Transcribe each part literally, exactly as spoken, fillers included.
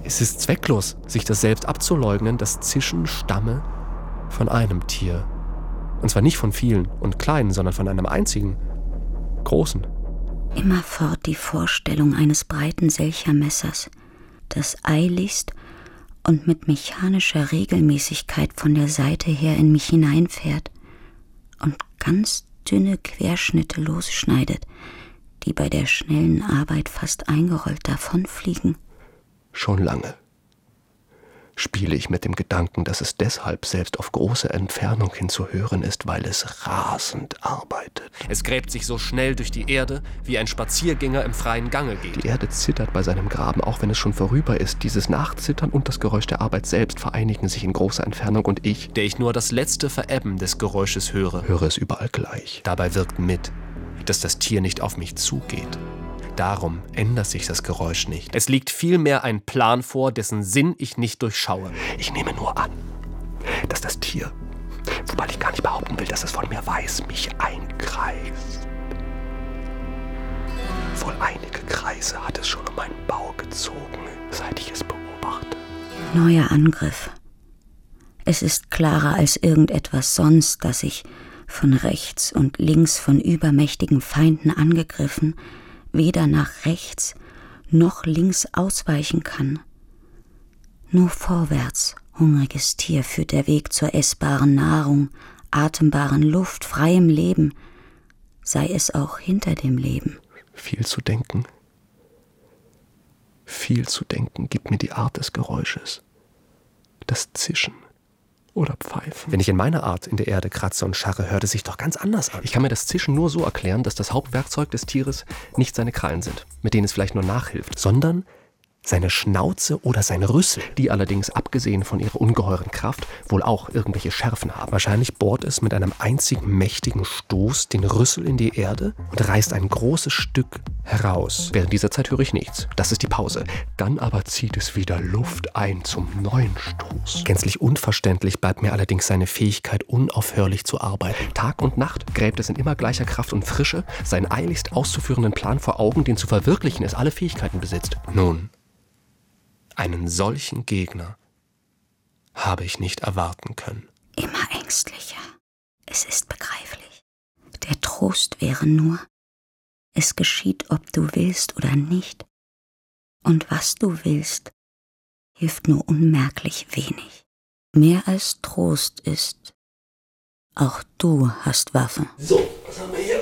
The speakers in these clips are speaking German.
Es ist zwecklos, sich das selbst abzuleugnen, das Zischen stamme von einem Tier. Und zwar nicht von vielen und kleinen, sondern von einem einzigen, großen. Immerfort die Vorstellung eines breiten Selchermessers, das eiligst und mit mechanischer Regelmäßigkeit von der Seite her in mich hineinfährt und ganz dünne Querschnitte losschneidet, die bei der schnellen Arbeit fast eingerollt davonfliegen. Schon lange spiele ich mit dem Gedanken, dass es deshalb selbst auf große Entfernung hin zu hören ist, weil es rasend arbeitet. Es gräbt sich so schnell durch die Erde, wie ein Spaziergänger im freien Gange geht. Die Erde zittert bei seinem Graben, auch wenn es schon vorüber ist. Dieses Nachzittern und das Geräusch der Arbeit selbst vereinigen sich in großer Entfernung und ich, der ich nur das letzte Verebben des Geräusches höre, höre es überall gleich. Dabei wirkt mit, dass das Tier nicht auf mich zugeht. Darum ändert sich das Geräusch nicht. Es liegt vielmehr ein Plan vor, dessen Sinn ich nicht durchschaue. Ich nehme nur an, dass das Tier, wobei ich gar nicht behaupten will, dass es von mir weiß, mich einkreist. Wohl einige Kreise hat es schon um meinen Bau gezogen, seit ich es beobachte. Neuer Angriff. Es ist klarer als irgendetwas sonst, dass ich von rechts und links von übermächtigen Feinden angegriffen, weder nach rechts noch links ausweichen kann. Nur vorwärts, hungriges Tier, führt der Weg zur essbaren Nahrung, atembaren Luft, freiem Leben, sei es auch hinter dem Leben. Viel zu denken, viel zu denken gibt mir die Art des Geräusches, das Zischen oder Pfeifen. Wenn ich in meiner Art in der Erde kratze und scharre, hört es sich doch ganz anders an. Ich kann mir das Zischen nur so erklären, dass das Hauptwerkzeug des Tieres nicht seine Krallen sind, mit denen es vielleicht nur nachhilft, sondern seine Schnauze oder sein Rüssel, die allerdings, abgesehen von ihrer ungeheuren Kraft, wohl auch irgendwelche Schärfen haben. Wahrscheinlich bohrt es mit einem einzigen mächtigen Stoß den Rüssel in die Erde und reißt ein großes Stück heraus. Während dieser Zeit höre ich nichts. Das ist die Pause. Dann aber zieht es wieder Luft ein zum neuen Stoß. Gänzlich unverständlich bleibt mir allerdings seine Fähigkeit, unaufhörlich zu arbeiten. Tag und Nacht gräbt es in immer gleicher Kraft und Frische seinen eiligst auszuführenden Plan vor Augen, den zu verwirklichen es alle Fähigkeiten besitzt. Nun, einen solchen Gegner habe ich nicht erwarten können. Immer ängstlicher. Es ist begreiflich. Der Trost wäre nur, es geschieht, ob du willst oder nicht. Und was du willst, hilft nur unmerklich wenig. Mehr als Trost ist, auch du hast Waffen. So, was haben wir hier?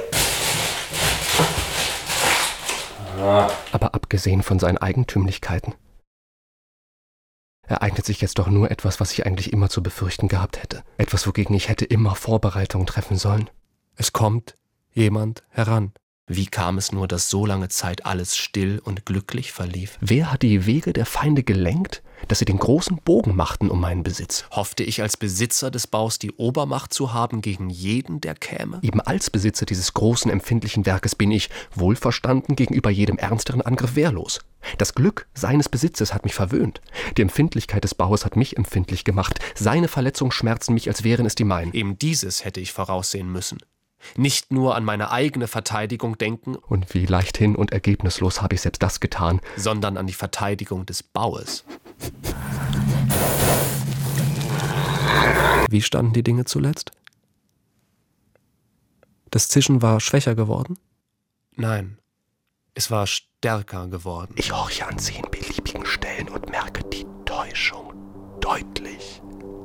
Ah. Aber abgesehen von seinen Eigentümlichkeiten ereignet sich jetzt doch nur etwas, was ich eigentlich immer zu befürchten gehabt hätte. Etwas, wogegen ich hätte immer Vorbereitungen treffen sollen. Es kommt jemand heran. Wie kam es nur, dass so lange Zeit alles still und glücklich verlief? Wer hat die Wege der Feinde gelenkt, dass sie den großen Bogen machten um meinen Besitz? Hoffte ich als Besitzer des Baus die Obermacht zu haben gegen jeden, der käme? Eben als Besitzer dieses großen, empfindlichen Werkes bin ich, wohlverstanden, gegenüber jedem ernsteren Angriff wehrlos. Das Glück seines Besitzes hat mich verwöhnt. Die Empfindlichkeit des Baues hat mich empfindlich gemacht. Seine Verletzungen schmerzen mich, als wären es die meinen. Eben dieses hätte ich voraussehen müssen. Nicht nur an meine eigene Verteidigung denken, und wie leichthin und ergebnislos habe ich selbst das getan, sondern an die Verteidigung des Baues. Wie standen die Dinge zuletzt? Das Zischen war schwächer geworden? Nein, es war stärker geworden. Ich horche an zehn beliebigen Stellen und merke die Täuschung deutlich.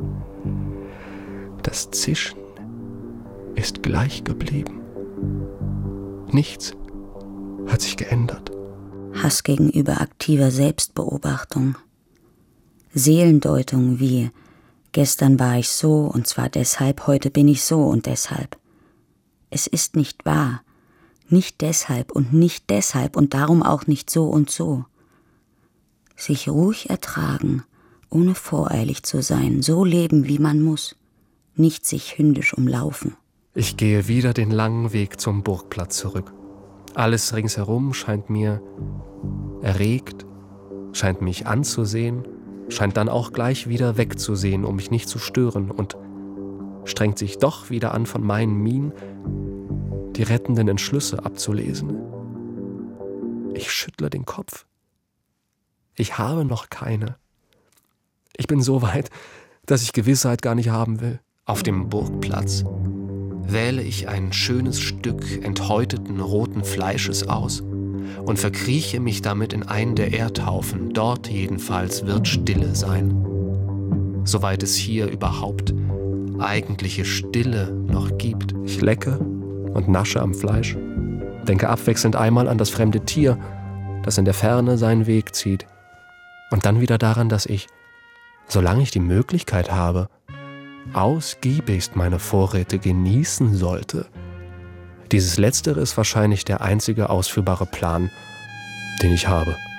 Das Zischen ist gleich geblieben. Nichts hat sich geändert. Hass gegenüber aktiver Selbstbeobachtung. Seelendeutung wie gestern war ich so und zwar deshalb, heute bin ich so und deshalb. Es ist nicht wahr. Nicht deshalb und nicht deshalb und darum auch nicht so und so. Sich ruhig ertragen, ohne voreilig zu sein, so leben, wie man muss. Nicht sich hündisch umlaufen. Ich gehe wieder den langen Weg zum Burgplatz zurück. Alles ringsherum scheint mir erregt, scheint mich anzusehen, scheint dann auch gleich wieder wegzusehen, um mich nicht zu stören, und strengt sich doch wieder an, von meinen Mienen die rettenden Entschlüsse abzulesen. Ich schüttle den Kopf. Ich habe noch keine. Ich bin so weit, dass ich Gewissheit gar nicht haben will. Auf dem Burgplatz wähle ich ein schönes Stück enthäuteten roten Fleisches aus und verkrieche mich damit in einen der Erdhaufen. Dort jedenfalls wird Stille sein. Soweit es hier überhaupt eigentliche Stille noch gibt. Ich lecke und nasche am Fleisch, denke abwechselnd einmal an das fremde Tier, das in der Ferne seinen Weg zieht, und dann wieder daran, dass ich, solange ich die Möglichkeit habe, ausgiebigst meine Vorräte genießen sollte. Dieses Letztere ist wahrscheinlich der einzige ausführbare Plan, den ich habe.